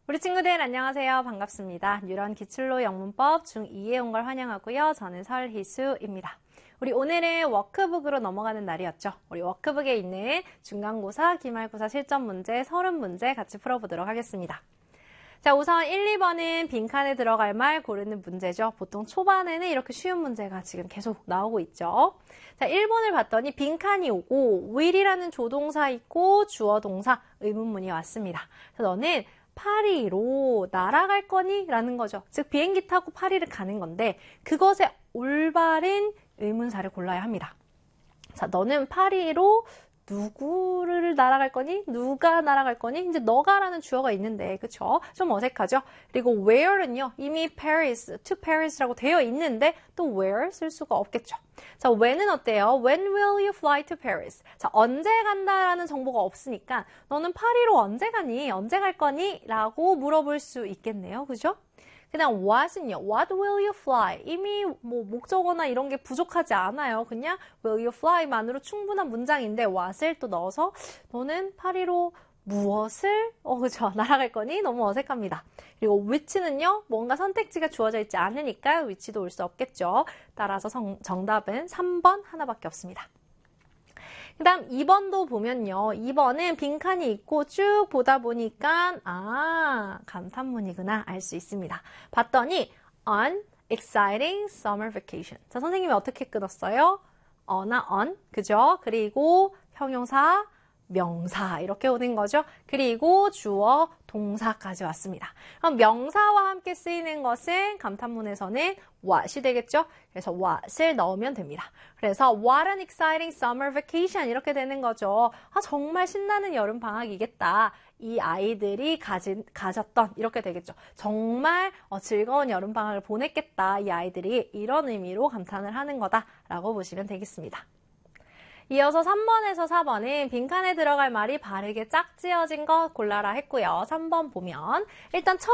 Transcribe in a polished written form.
우리 친구들 안녕하세요. 반갑습니다. 뉴런 기출로 영문법 중2에 온 걸 환영하고요. 저는 설희수입니다. 우리 오늘은 워크북으로 넘어가는 날이었죠. 우리 워크북에 있는 중간고사, 기말고사 실전 문제 30문제 같이 풀어보도록 하겠습니다. 자, 우선 1, 2번은 빈칸에 들어갈 말 고르는 문제죠. 보통 초반에는 이렇게 쉬운 문제가 지금 계속 나오고 있죠. 자, 1번을 봤더니 빈칸이 오고 will이라는 조동사 있고 주어 동사 의문문이 왔습니다. 그래서 너는 파리로 날아갈 거니? 라는 거죠. 즉 비행기 타고 파리를 가는 건데 그것의 올바른 의문사를 골라야 합니다. 자, 너는 파리로 누구를 날아갈 거니? 누가 날아갈 거니? 이제 너가라는 주어가 있는데, 그쵸? 좀 어색하죠? 그리고 where는요, 이미 Paris, to Paris라고 되어 있는데, 또 where 쓸 수가 없겠죠. 자, when은 어때요? When will you fly to Paris? 자, 언제 간다라는 정보가 없으니까, 너는 파리로 언제 가니? 언제 갈 거니? 라고 물어볼 수 있겠네요. 그죠? 그냥 what은요. What will you fly? 이미 뭐 목적어나 이런 게 부족하지 않아요. 그냥 will you fly만으로 충분한 문장인데 what을 또 넣어서 너는 파리로 무엇을? 그죠. 날아갈 거니? 너무 어색합니다. 그리고 which는요. 뭔가 선택지가 주어져 있지 않으니까 which도 올 수 없겠죠. 따라서 정답은 3번 하나밖에 없습니다. 그 다음 2번도 보면요. 2번은 빈칸이 있고 쭉 보다 보니까 감탄문이구나 알 수 있습니다. 봤더니 on exciting summer vacation. 자, 선생님이 어떻게 끊었어요? 나 on, 그죠? 그리고 형용사, 명사 이렇게 오는 거죠. 그리고 주어, 동사까지 왔습니다. 그럼 명사와 함께 쓰이는 것은 감탄문에서는 what이 되겠죠. 그래서 what을 넣으면 됩니다. 그래서 what an exciting summer vacation 이렇게 되는 거죠. 정말 신나는 여름 방학이겠다. 이 아이들이 가졌던 이렇게 되겠죠. 정말 즐거운 여름 방학을 보냈겠다. 이 아이들이 이런 의미로 감탄을 하는 거다라고 보시면 되겠습니다. 이어서 3번에서 4번은 빈칸에 들어갈 말이 바르게 짝지어진 것 골라라 했고요. 3번 보면 일단 첫